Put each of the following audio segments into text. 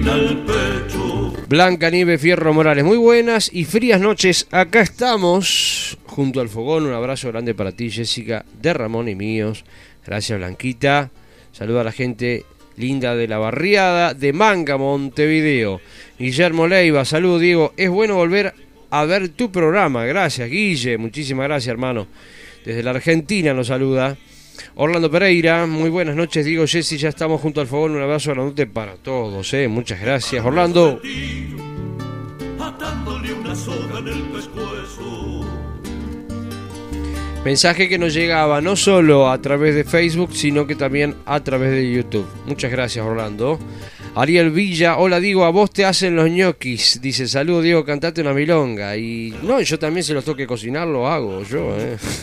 Blanca Nieve Fierro Morales, muy buenas y frías noches. Acá estamos junto al fogón. Un abrazo grande para ti, Jessica, de Ramón y míos. Gracias, Blanquita. Saluda a la gente linda de la barriada de Manga, Montevideo. Guillermo Leiva, saludo, Diego. Es bueno volver a ver tu programa. Gracias, Guille. Muchísimas gracias, hermano. Desde la Argentina nos saluda Orlando Pereira. Muy buenas noches, Diego, Jessy. Ya estamos junto al fogón. Un abrazo grandote para todos. Muchas gracias, Orlando. Mensaje que nos llegaba no solo a través de Facebook, sino que también a través de YouTube. Muchas gracias, Orlando. Ariel Villa, hola, Diego, a vos te hacen los ñoquis. Dice, saludo, Diego, cantate una milonga. Y no, yo también se los tengo que cocinar, lo hago yo,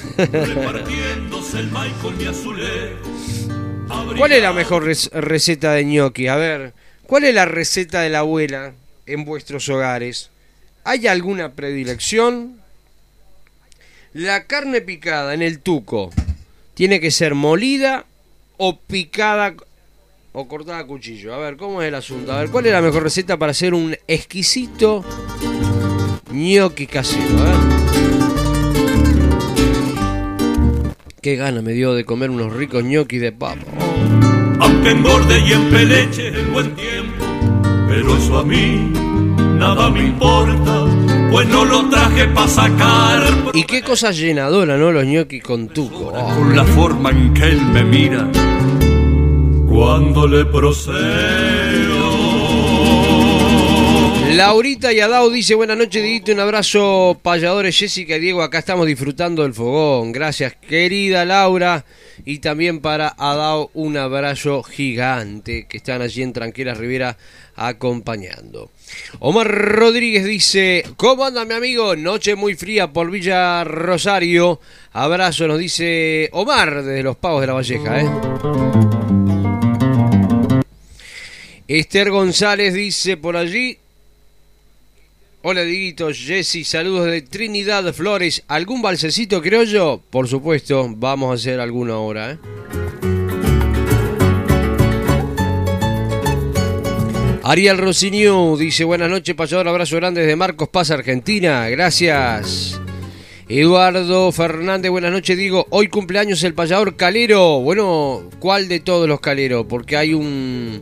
¿Cuál es la mejor receta de ñoqui? A ver, ¿cuál es la receta de la abuela en vuestros hogares? ¿Hay alguna predilección? La carne picada en el tuco, ¿tiene que ser molida o picada o cortada a cuchillo? A ver, ¿cómo es el asunto? A ver, ¿cuál es la mejor receta para hacer un exquisito ñoqui casero? Qué gana me dio de comer unos ricos ñoquis de papa. Aunque engorde y empeleche el buen tiempo, pero eso a mí nada me importa, pues no lo traje para sacar. Y qué cosa llenadora, ¿no? Los ñoquis con tuco. Con la forma en que él me mira cuando le procedo. Laurita Yadao dice, buenas noches, Dieguito, un abrazo, payadores, Jessica y Diego, acá estamos disfrutando del fogón. Gracias, querida Laura. Y también para Adao un abrazo gigante, que están allí en Tranqueras Rivera acompañando. Omar Rodríguez dice, ¿cómo anda mi amigo? Noche muy fría por Villa Rosario. Abrazo, nos dice Omar desde Los Pavos de la Valleja. Esther González dice por allí, hola Dieguito, Jessy, saludos de Trinidad Flores. ¿Algún balsecito criollo? Por supuesto, vamos a hacer alguno ahora, Ariel Rossiniu dice, buenas noches, payador, abrazo grande desde Marcos Paz, Argentina, gracias. Eduardo Fernández, buenas noches, digo, hoy cumpleaños el payador Calero. Bueno, ¿cuál de todos los Caleros? Porque hay uno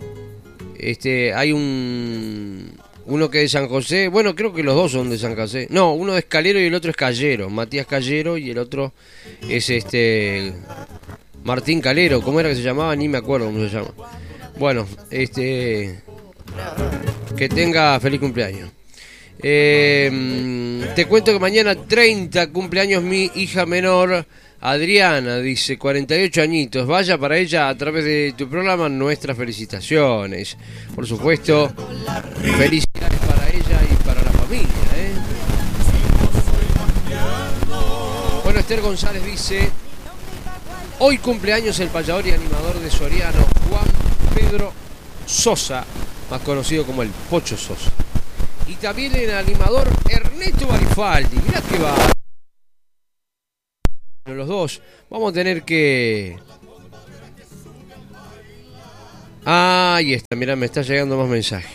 que es de San José, bueno, creo que los dos son de San José. No, uno es Calero y el otro es Callero, Matías Callero, y el otro es Martín Calero, ¿cómo era que se llamaba? Ni me acuerdo cómo se llama. Bueno, que tenga feliz cumpleaños. Te cuento que mañana 30 cumpleaños mi hija menor Adriana, dice 48 añitos. Vaya para ella a través de tu programa nuestras felicitaciones. Por supuesto, felicidades para ella y para la familia, Bueno, Esther González dice, hoy cumpleaños el payador y animador de Soriano, Juan Pedro Sosa, más conocido como el Pocho Sosa. Y también el animador Ernesto Barifaldi. Mirá que va. Los dos. Vamos a tener que... ahí está, mirá, me está llegando más mensajes.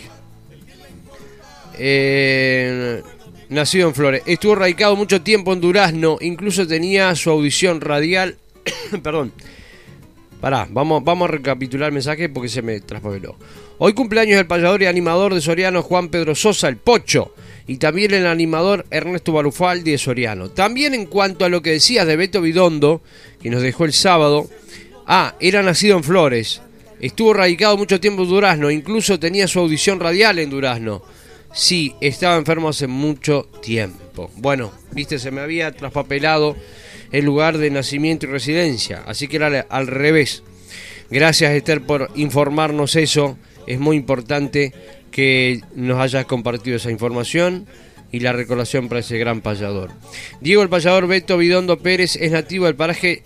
Nacido en Flores. Estuvo radicado mucho tiempo en Durazno. Incluso tenía su audición radial. Perdón. Pará, vamos a recapitular el mensaje porque se me traspapeló. Hoy cumpleaños el payador y animador de Soriano Juan Pedro Sosa, el Pocho. Y también el animador Ernesto Barufaldi de Soriano. También en cuanto a lo que decías de Beto Bidondo, que nos dejó el sábado. Era nacido en Flores. Estuvo radicado mucho tiempo en Durazno. Incluso tenía su audición radial en Durazno. Sí, estaba enfermo hace mucho tiempo. Bueno, viste, se me había traspapelado el lugar de nacimiento y residencia. Así que era al revés. Gracias, Esther, por informarnos eso. Es muy importante que nos hayas compartido esa información y la recordación para ese gran payador. Diego, el payador Beto Bidondo Pérez es nativo del paraje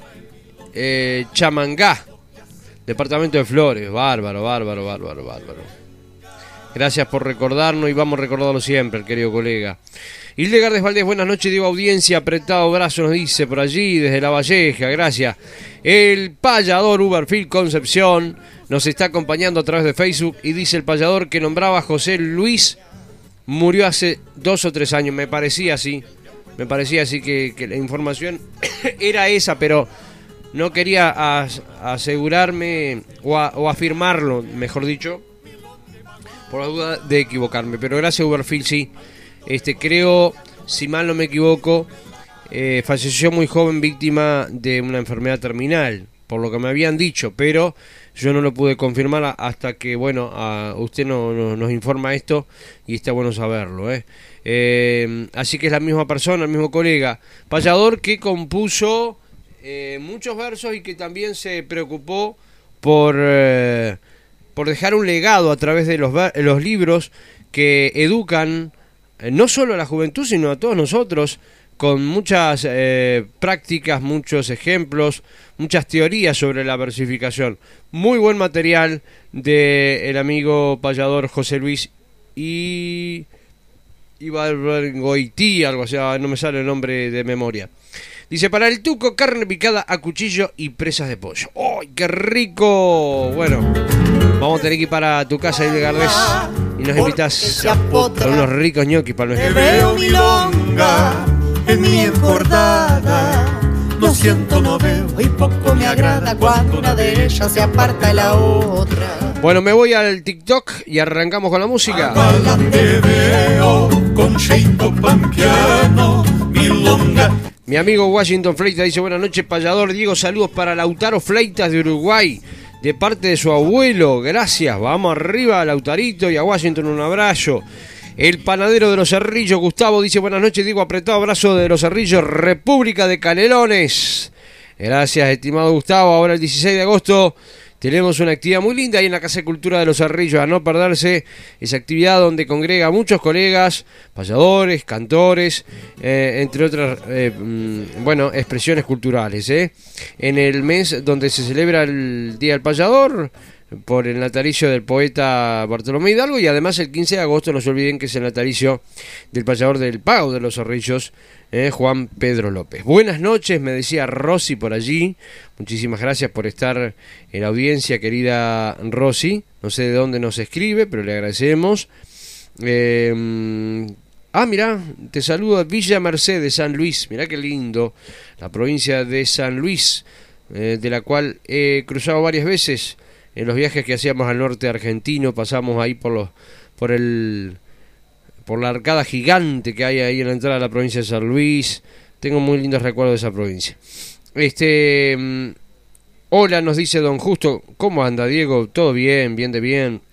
Chamangá, departamento de Flores. Bárbaro. Gracias por recordarnos y vamos a recordarlo siempre, el querido colega. Hildegard Valdés, buenas noches, digo audiencia, apretado brazo nos dice por allí, desde La Valleja, gracias. El payador Uberfield Concepción nos está acompañando a través de Facebook y dice el payador que nombraba a José Luis murió hace 2 o 3 años, me parecía así que la información era esa, pero no quería asegurarme o afirmarlo, mejor dicho, por la duda de equivocarme, pero gracias Uberfield, sí. Creo, si mal no me equivoco, falleció muy joven víctima de una enfermedad terminal, por lo que me habían dicho, pero yo no lo pude confirmar hasta que, bueno, usted nos informa esto y está bueno saberlo, así que es la misma persona, el mismo colega, payador que compuso muchos versos y que también se preocupó por dejar un legado a través de los libros que educan no solo a la juventud, sino a todos nosotros, con muchas prácticas, muchos ejemplos, muchas teorías sobre la versificación. Muy buen material del amigo payador José Luis Ibargoití, algo así, no me sale el nombre de memoria. Dice, para el tuco, carne picada a cuchillo y presas de pollo. ¡Ay, qué rico! Bueno, vamos a tener que ir para tu casa, Hildegard, y nos invitas con unos ricos ñoquis para nuestro. Veo milonga en mi encordada, lo siento, no veo y poco me agrada cuando una de ellas se aparta de la otra. Bueno, me voy al TikTok y arrancamos con la música. Te veo con Cheito Pampiano, milonga. Mi amigo Washington Fleitas dice, buenas noches, payador Diego, saludos para Lautaro Fleitas de Uruguay, de parte de su abuelo, gracias, vamos arriba a Lautarito y a Washington un abrazo. El panadero de los Cerrillos, Gustavo, dice, buenas noches, Diego, apretado abrazo de los Cerrillos, República de Canelones. Gracias, estimado Gustavo, ahora el 16 de agosto tenemos una actividad muy linda ahí en la Casa de Cultura de los Cerrillos, a no perderse esa actividad donde congrega a muchos colegas, payadores, cantores, entre otras expresiones culturales. En el mes donde se celebra el Día del Payador, por el natalicio del poeta Bartolomé Hidalgo, y además el 15 de agosto, no se olviden que es el natalicio del payador del Pago de los Cerrillos, Juan Pedro López. Buenas noches, me decía Rosy por allí, muchísimas gracias por estar en la audiencia, querida Rosy, no sé de dónde nos escribe, pero le agradecemos. Mirá, te saludo Villa Merced de San Luis, mirá qué lindo, la provincia de San Luis, de la cual he cruzado varias veces. En los viajes que hacíamos al norte argentino, pasamos ahí por la arcada gigante que hay ahí en la entrada de la provincia de San Luis. Tengo muy lindos recuerdos de esa provincia. Hola, nos dice Don Justo. ¿Cómo anda, Diego? ¿Todo bien? Bien de bien.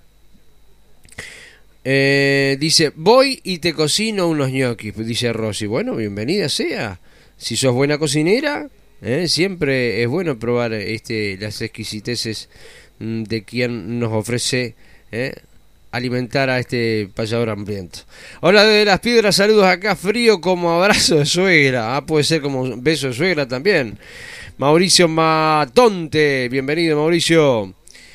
Dice, voy y te cocino unos ñoquis, dice Rosy. Bueno, bienvenida sea. Si sos buena cocinera, siempre es bueno probar las exquisiteces de quien nos ofrece alimentar a este payador hambriento. Hola desde Las Piedras, saludos acá, frío como abrazo de suegra. Puede ser como beso de suegra también. Mauricio Matonte, bienvenido Mauricio.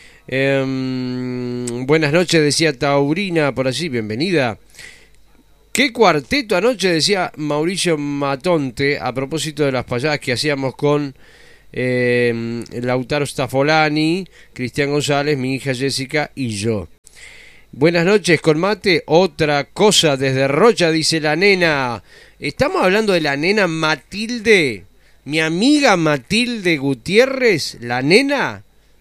Buenas noches, decía Taurina por allí, bienvenida. ¿Qué cuarteto anoche? Decía Mauricio Matonte, a propósito de las payadas que hacíamos con Lautaro Staffolani, Cristian González, mi hija Jessica y yo. Buenas noches con mate, otra cosa desde Rocha, dice la nena. Estamos hablando de la nena Matilde, mi amiga Matilde Gutiérrez, la nena,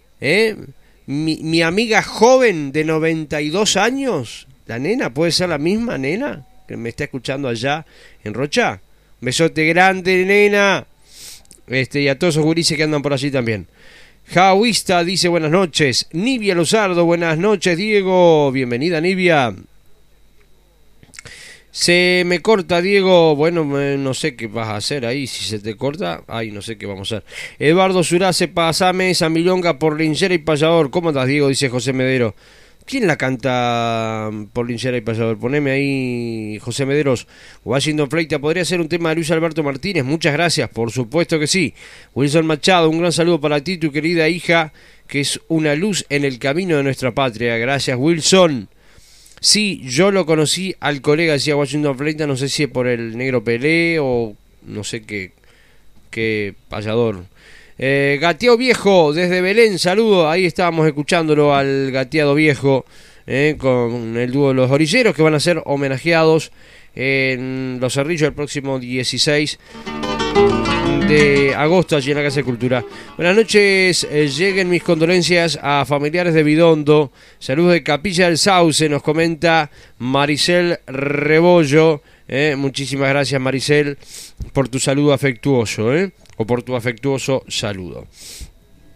mi amiga joven de 92 años, la nena, ¿puede ser la misma nena que me está escuchando allá en Rocha? Un besote grande, nena. Y a todos esos gurises que andan por allí también. Jahuista dice buenas noches. Nivia Luzardo, buenas noches, Diego. Bienvenida, Nivia. Se me corta, Diego. Bueno, no sé qué vas a hacer ahí. Si se te corta, no sé qué vamos a hacer. Eduardo Surace, pasame esa milonga por linchera y payador. ¿Cómo andas, Diego? Dice José Medero. ¿Quién la canta por linchera y payador? Poneme ahí, José Mederos. Washington Fleita, ¿podría ser un tema de Luis Alberto Martínez? Muchas gracias, por supuesto que sí. Wilson Machado, un gran saludo para ti, tu querida hija, que es una luz en el camino de nuestra patria. Gracias, Wilson. Sí, yo lo conocí al colega, decía Washington Fleitas, no sé si es por el Negro Pelé o no sé qué payador. Gateado Viejo, desde Belén, saludo, ahí estábamos escuchándolo al Gateado Viejo, con el dúo de Los Orilleros, que van a ser homenajeados en Los Cerrillos el próximo 16 de agosto allí en la Casa de Cultura. Buenas noches, lleguen mis condolencias a familiares de Vidondo. Saludos de Capilla del Sauce, nos comenta Maricel Rebollo. Muchísimas gracias, Maricel, por tu saludo afectuoso, o por tu afectuoso saludo.